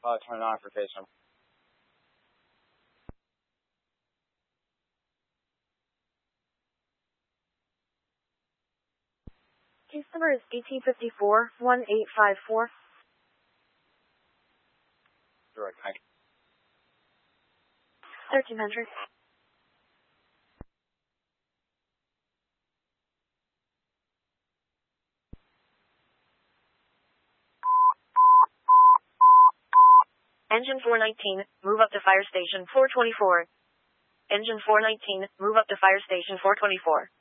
Turn it on for patient. Case number is 1854-1854. Direct, thank you. 1300. Engine 419, move up to fire station 424. Engine 419, move up to fire station 424.